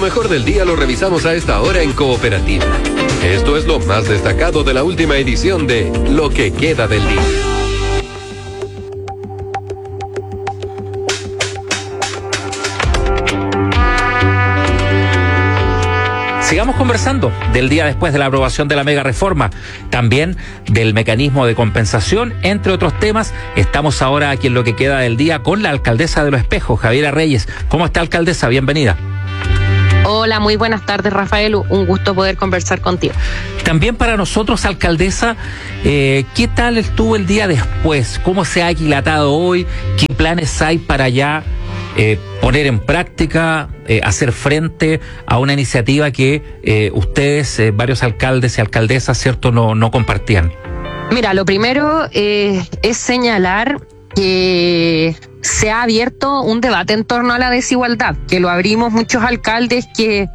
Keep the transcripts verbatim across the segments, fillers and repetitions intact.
mejor del día lo revisamos a esta hora en Cooperativa. Esto es lo más destacado de la última edición de Lo que queda del día. Sigamos conversando del día después de la aprobación de la mega reforma, también del mecanismo de compensación, entre otros temas. Estamos ahora aquí en Lo que queda del día con la alcaldesa de Los Espejos, Javiera Reyes. ¿Cómo está, alcaldesa? Bienvenida. Hola, muy buenas tardes, Rafael. Un gusto poder conversar contigo. También para nosotros, alcaldesa, eh, ¿qué tal estuvo el día después? ¿Cómo se ha aquilatado hoy? ¿Qué planes hay para ya eh, poner en práctica, eh, hacer frente a una iniciativa que eh, ustedes, eh, varios alcaldes y alcaldesas, cierto, no, no compartían? Mira, lo primero eh, es señalar que se ha abierto un debate en torno a la desigualdad, que lo abrimos muchos alcaldes que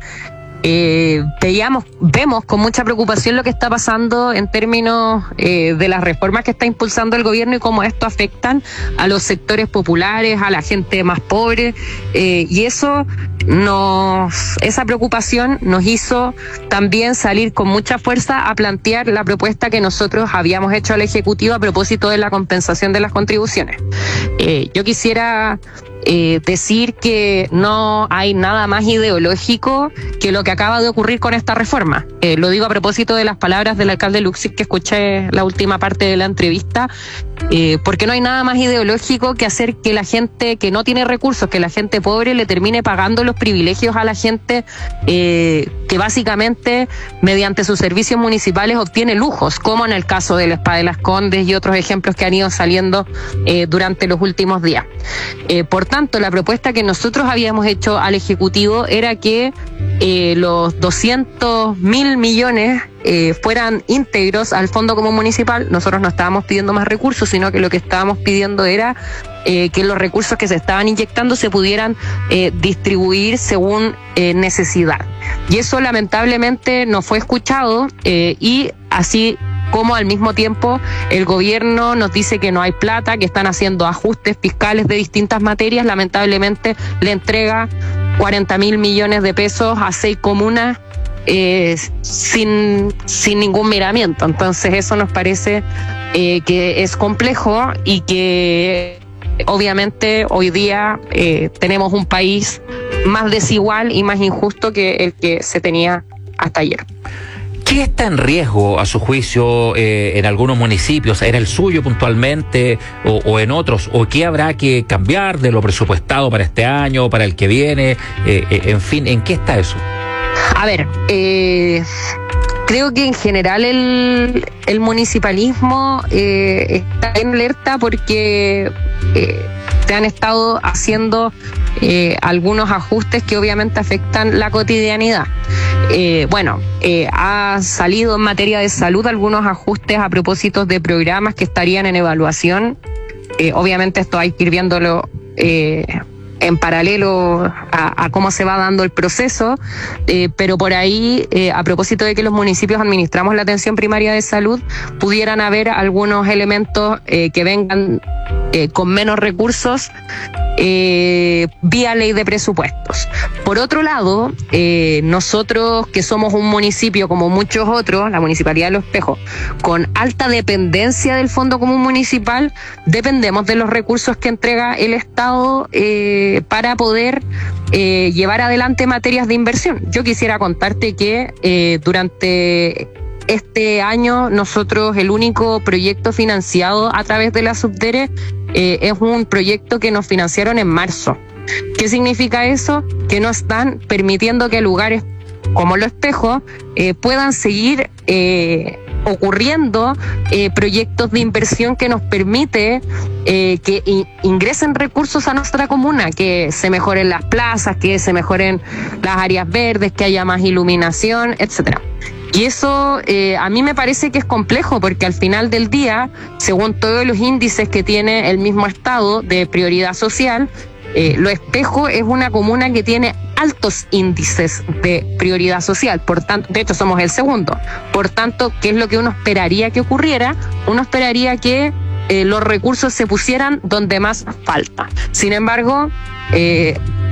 eh, veíamos, vemos con mucha preocupación lo que está pasando en términos eh, de las reformas que está impulsando el gobierno y cómo esto afectan a los sectores populares, a la gente más pobre, eh, y eso nos, esa preocupación nos hizo también salir con mucha fuerza a plantear la propuesta que nosotros habíamos hecho al Ejecutivo a propósito de la compensación de las contribuciones. Eh, yo quisiera Eh, decir que no hay nada más ideológico que lo que acaba de ocurrir con esta reforma. Eh, lo digo a propósito de las palabras del alcalde Luksic, que escuché la última parte de la entrevista, eh, porque no hay nada más ideológico que hacer que la gente que no tiene recursos, que la gente pobre le termine pagando los privilegios a la gente eh, que básicamente mediante sus servicios municipales obtiene lujos, como en el caso del Spa de Las Condes y otros ejemplos que han ido saliendo eh, durante los últimos días. Eh, por tanto, la propuesta que nosotros habíamos hecho al Ejecutivo era que eh, los doscientos mil millones eh, fueran íntegros al Fondo Común Municipal. Nosotros no estábamos pidiendo más recursos, sino que lo que estábamos pidiendo era eh, que los recursos que se estaban inyectando se pudieran eh, distribuir según eh, necesidad. Y eso lamentablemente no fue escuchado eh, y así como al mismo tiempo el gobierno nos dice que no hay plata, que están haciendo ajustes fiscales de distintas materias, lamentablemente le entrega cuarenta mil millones de pesos a seis comunas eh, sin, sin ningún miramiento. Entonces eso nos parece eh, que es complejo y que obviamente hoy día eh, tenemos un país más desigual y más injusto que el que se tenía hasta ayer. ¿Qué está en riesgo, a su juicio, eh, en algunos municipios? ¿Era el suyo puntualmente o, o en otros? ¿O qué habrá que cambiar de lo presupuestado para este año, para el que viene? Eh, eh, en fin, ¿en qué está eso? A ver, eh, creo que en general el, el municipalismo eh, está en alerta porque eh, se han estado haciendo eh, algunos ajustes que obviamente afectan la cotidianidad. Eh, bueno, eh, ha salido en materia de salud algunos ajustes a propósito de programas que estarían en evaluación. Eh, obviamente esto hay que ir viéndolo eh, en paralelo a, a cómo se va dando el proceso, eh, pero por ahí, eh, a propósito de que los municipios administramos la atención primaria de salud, pudieran haber algunos elementos eh, que vengan eh, con menos recursos eh, vía ley de presupuestos. Por otro lado, eh, nosotros que somos un municipio como muchos otros, la Municipalidad de Los Espejos, con alta dependencia del Fondo Común Municipal, dependemos de los recursos que entrega el Estado eh, para poder eh, llevar adelante materias de inversión. Yo quisiera contarte que eh, durante este año nosotros el único proyecto financiado a través de la Subdere eh, es un proyecto que nos financiaron en marzo. ¿Qué significa eso? Que no están permitiendo que lugares como Los Espejos eh, puedan seguir eh, ocurriendo eh, proyectos de inversión que nos permite eh, que in- ingresen recursos a nuestra comuna, que se mejoren las plazas, que se mejoren las áreas verdes, que haya más iluminación, etcétera. Y eso eh, a mí me parece que es complejo porque al final del día, según todos los índices que tiene el mismo Estado de prioridad social, eh, Los Espejos es una comuna que tiene altos índices de prioridad social, por tanto, de hecho somos el segundo. Por tanto, ¿qué es lo que uno esperaría que ocurriera? Uno esperaría que eh, los recursos se pusieran donde más falta. Sin embargo, eh,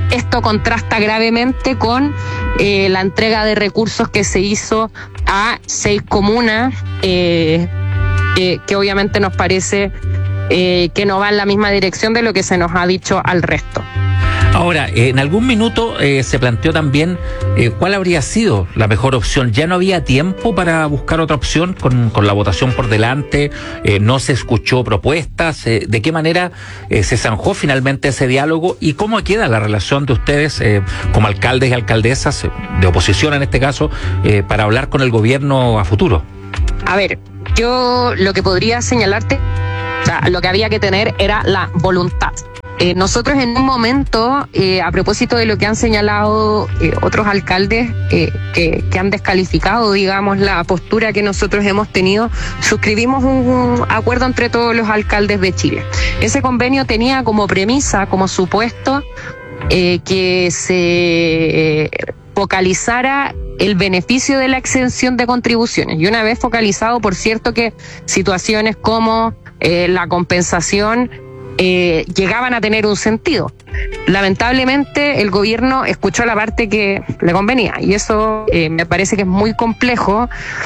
esto contrasta gravemente con eh, la entrega de recursos que se hizo a seis comunas, eh, eh, que obviamente nos parece eh, que no va en la misma dirección de lo que se nos ha dicho al resto. Ahora, eh, en algún minuto eh, se planteó también eh, cuál habría sido la mejor opción. ¿Ya no había tiempo para buscar otra opción con, con la votación por delante? Eh, ¿No se escuchó propuestas? Eh, ¿De qué manera eh, se zanjó finalmente ese diálogo? ¿Y cómo queda la relación de ustedes eh, como alcaldes y alcaldesas, eh, de oposición en este caso, eh, para hablar con el gobierno a futuro? A ver, yo lo que podría señalarte, o sea, lo que había que tener era la voluntad. Eh, nosotros en un momento, eh, a propósito de lo que han señalado eh, otros alcaldes eh, que, que han descalificado, digamos, la postura que nosotros hemos tenido, suscribimos un, un acuerdo entre todos los alcaldes de Chile. Ese convenio tenía como premisa, como supuesto, eh, que se focalizara el beneficio de la exención de contribuciones. Y una vez focalizado, por cierto, que situaciones como eh, la compensación Eh, llegaban a tener un sentido. Lamentablemente el gobierno escuchó la parte que le convenía y eso eh, me parece que es muy complejo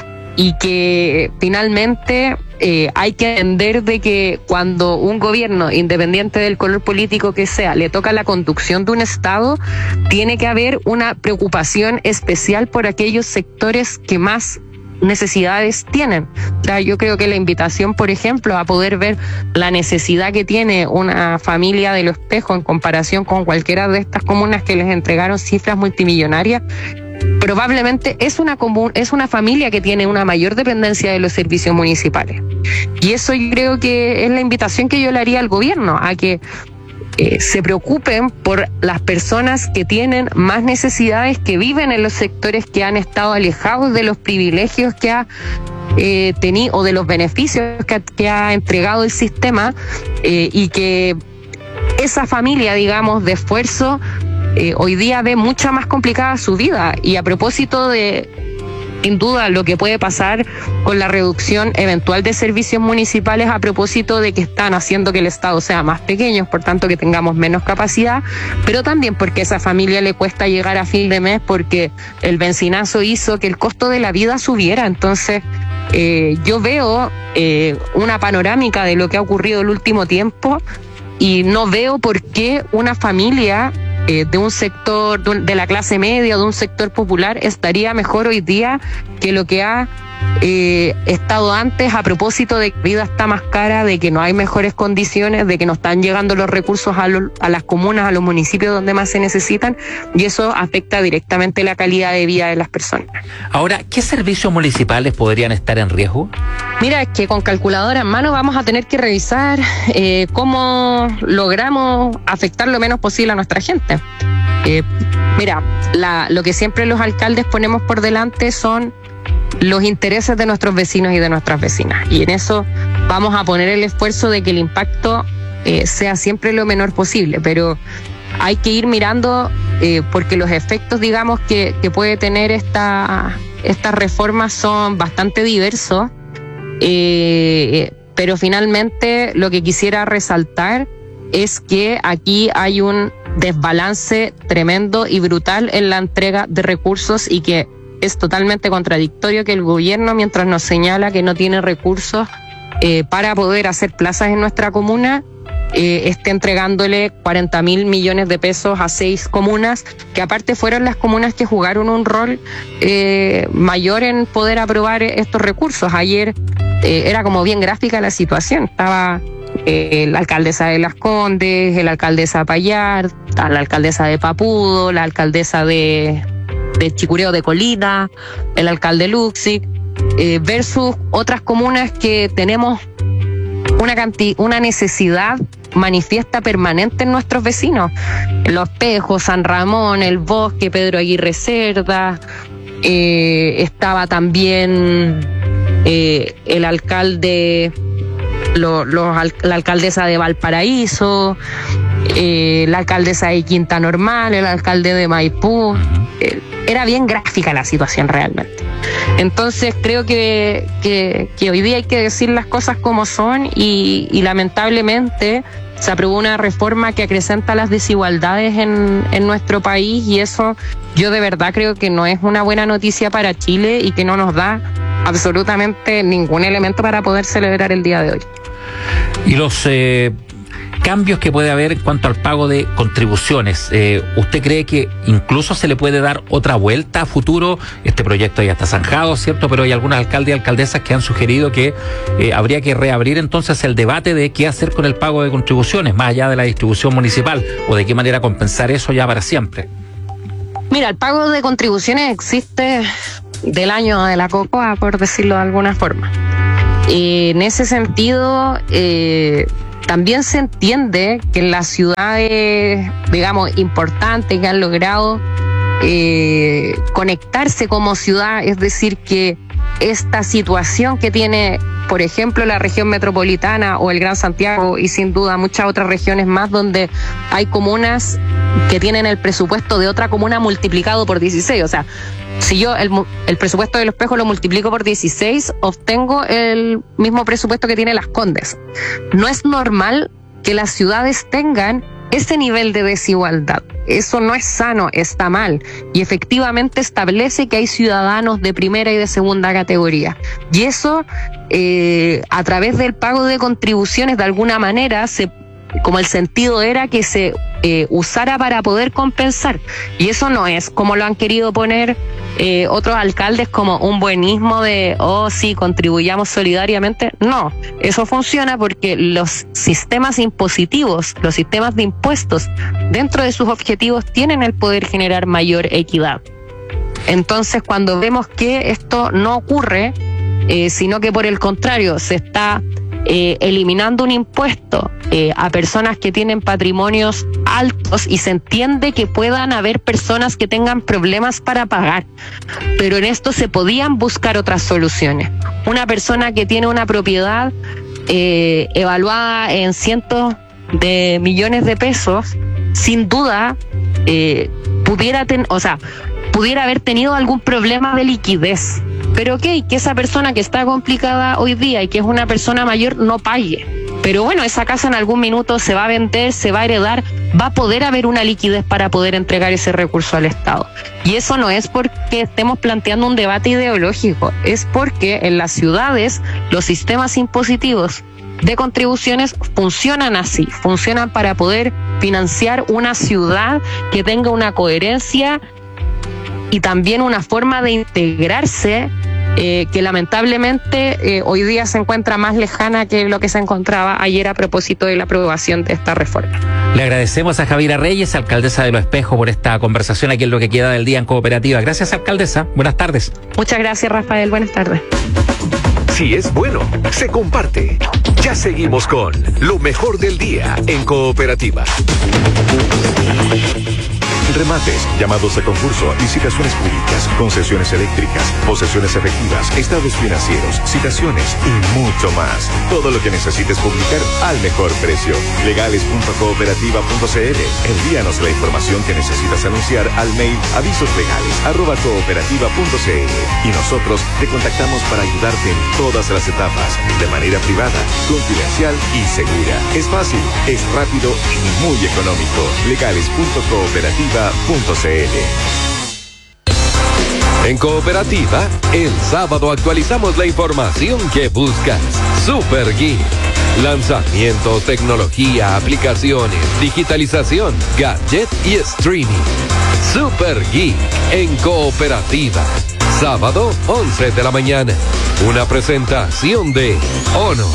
y que finalmente eh, hay que entender de que cuando un gobierno, independiente del color político que sea, le toca la conducción de un Estado, tiene que haber una preocupación especial por aquellos sectores que más necesidades tienen. O sea, yo creo que la invitación, por ejemplo, a poder ver la necesidad que tiene una familia de Los Espejos en comparación con cualquiera de estas comunas que les entregaron cifras multimillonarias, probablemente es una comun- es una familia que tiene una mayor dependencia de los servicios municipales. Y eso yo creo que es la invitación que yo le haría al gobierno, a que Eh, se preocupen por las personas que tienen más necesidades, que viven en los sectores que han estado alejados de los privilegios que ha eh, tenido o de los beneficios que ha, que ha entregado el sistema, eh, y que esa familia, digamos, de esfuerzo eh, hoy día ve mucho más complicada su vida. Y a propósito de, sin duda, lo que puede pasar con la reducción eventual de servicios municipales, a propósito de que están haciendo que el Estado sea más pequeño, por tanto que tengamos menos capacidad, pero también porque a esa familia le cuesta llegar a fin de mes porque el benzinazo hizo que el costo de la vida subiera. Entonces eh, yo veo eh, una panorámica de lo que ha ocurrido el último tiempo y no veo por qué una familia Eh, de un sector de, un, de la clase media o de un sector popular estaría mejor hoy día que lo que ha eh, estado antes, a propósito de que la vida está más cara, de que no hay mejores condiciones, de que no están llegando los recursos a, lo, a las comunas, a los municipios donde más se necesitan, y eso afecta directamente la calidad de vida de las personas. Ahora, ¿qué servicios municipales podrían estar en riesgo? Mira, es que con calculadora en mano vamos a tener que revisar eh, cómo logramos afectar lo menos posible a nuestra gente. Eh, mira, la, lo que siempre los alcaldes ponemos por delante son los intereses de nuestros vecinos y de nuestras vecinas. Y en eso vamos a poner el esfuerzo de que el impacto eh, sea siempre lo menor posible, pero hay que ir mirando eh, porque los efectos, digamos, que, que puede tener esta, estas reformas son bastante diversos. Eh, pero finalmente lo que quisiera resaltar es que aquí hay un desbalance tremendo y brutal en la entrega de recursos y que es totalmente contradictorio que el gobierno, mientras nos señala que no tiene recursos eh, para poder hacer plazas en nuestra comuna, eh, esté entregándole cuarenta mil millones de pesos a seis comunas, que aparte fueron las comunas que jugaron un rol eh, mayor en poder aprobar estos recursos. Ayer eh, era como bien gráfica la situación. Estaba eh, la alcaldesa de Las Condes, la alcaldesa de Payar, la alcaldesa de Papudo, la alcaldesa de, de Chicureo de Colina, el alcalde Luxic, eh, versus otras comunas que tenemos una cantidad, una necesidad manifiesta permanente en nuestros vecinos. Los Espejos, San Ramón, El Bosque, Pedro Aguirre Cerda, eh, estaba también eh, el alcalde, lo, lo, la alcaldesa de Valparaíso, eh, la alcaldesa de Quinta Normal, el alcalde de Maipú. Eh, era bien gráfica la situación realmente. Entonces creo que, que, que hoy día hay que decir las cosas como son y, y lamentablemente se aprobó una reforma que acrecenta las desigualdades en, en nuestro país, y eso yo de verdad creo que no es una buena noticia para Chile y que no nos da absolutamente ningún elemento para poder celebrar el día de hoy. Y los eh, cambios que puede haber en cuanto al pago de contribuciones, eh, ¿usted cree que incluso se le puede dar otra vuelta a futuro? Este proyecto ya está zanjado, ¿cierto? Pero hay algunos alcaldes y alcaldesas que han sugerido que eh, habría que reabrir entonces el debate de qué hacer con el pago de contribuciones, más allá de la distribución municipal, o de qué manera compensar eso ya para siempre. Mira, el pago de contribuciones existe del año de la cocoa, por decirlo de alguna forma. Y en ese sentido, eh, también se entiende que en las ciudades, digamos, importantes que han logrado eh, conectarse como ciudad, es decir, que esta situación que tiene, por ejemplo, la región metropolitana o el Gran Santiago, y sin duda muchas otras regiones más, donde hay comunas que tienen el presupuesto de otra comuna multiplicado por dieciséis. O sea, si yo el, el presupuesto de Los Espejos lo multiplico por dieciséis, obtengo el mismo presupuesto que tiene Las Condes. No es normal que las ciudades tengan ese nivel de desigualdad. Eso no es sano, está mal. Y efectivamente establece que hay ciudadanos de primera y de segunda categoría. Y eso, eh, a través del pago de contribuciones, de alguna manera, se como el sentido era que se eh, usara para poder compensar. Y eso no es como lo han querido poner eh, otros alcaldes como un buenismo de, oh sí, contribuyamos solidariamente. No, eso funciona porque los sistemas impositivos, los sistemas de impuestos, dentro de sus objetivos tienen el poder generar mayor equidad. Entonces, cuando vemos que esto no ocurre, eh, sino que por el contrario se está Eh, eliminando un impuesto eh, a personas que tienen patrimonios altos, y se entiende que puedan haber personas que tengan problemas para pagar, pero en esto se podían buscar otras soluciones. Una persona que tiene una propiedad eh, evaluada en cientos de millones de pesos, sin duda eh, pudiera ten, o sea, pudiera haber tenido algún problema de liquidez. Pero ok, que esa persona que está complicada hoy día y que es una persona mayor no pague. Pero bueno, esa casa en algún minuto se va a vender, se va a heredar, va a poder haber una liquidez para poder entregar ese recurso al Estado. Y eso no es porque estemos planteando un debate ideológico, es porque en las ciudades los sistemas impositivos de contribuciones funcionan así, funcionan para poder financiar una ciudad que tenga una coherencia y también una forma de integrarse eh, que lamentablemente eh, hoy día se encuentra más lejana que lo que se encontraba ayer a propósito de la aprobación de esta reforma. Le agradecemos a Javiera Reyes, alcaldesa de Los Espejos, por esta conversación aquí en Lo que Queda del Día en Cooperativa. Gracias, alcaldesa. Buenas tardes. Muchas gracias, Rafael. Buenas tardes. Si es bueno, se comparte. Ya seguimos con Lo Mejor del Día en Cooperativa. Remates, llamados a concurso, licitaciones públicas, concesiones eléctricas, posesiones efectivas, estados financieros, citaciones y mucho más. Todo lo que necesites publicar al mejor precio. legales punto cooperativa punto c l. Envíanos la información que necesitas anunciar al mail avisoslegales arroba cooperativa punto c l y nosotros te contactamos para ayudarte en todas las etapas, de manera privada, confidencial y segura. Es fácil, es rápido y muy económico. legales punto cooperativa punto c l. En Cooperativa, el sábado actualizamos la información que buscas. Super Geek. Lanzamientos, tecnología, aplicaciones, digitalización, gadget y streaming. Super Geek en Cooperativa. Sábado, once de la mañana. Una presentación de Honor.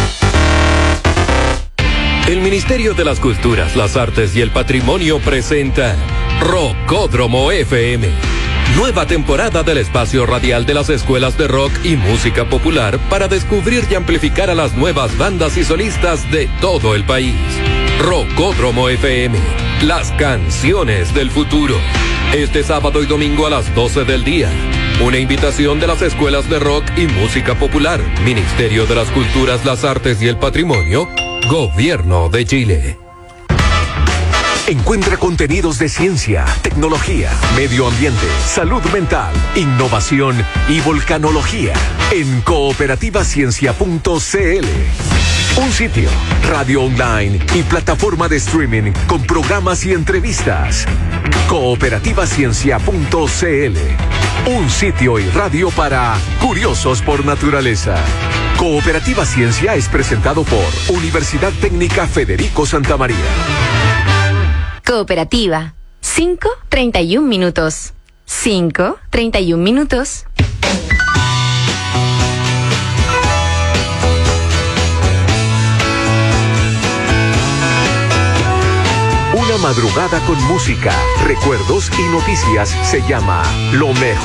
El Ministerio de las Culturas, las Artes y el Patrimonio presenta Rockódromo F M. Nueva temporada del espacio radial de las escuelas de rock y música popular para descubrir y amplificar a las nuevas bandas y solistas de todo el país. Rockódromo F M, las canciones del futuro. Este sábado y domingo a las doce del día. Una invitación de las escuelas de rock y música popular, Ministerio de las Culturas, las Artes y el Patrimonio, Gobierno de Chile. Encuentra contenidos de ciencia, tecnología, medio ambiente, salud mental, innovación y volcanología en cooperativa ciencia punto c l. Un sitio, radio online y plataforma de streaming con programas y entrevistas. cooperativaciencia punto c l. Un sitio y radio para curiosos por naturaleza. Cooperativa Ciencia es presentado por Universidad Técnica Federico Santa María. Cooperativa. cinco treinta y un minutos. cinco treinta y un minutos. Una madrugada con música, recuerdos y noticias se llama Lo Mejor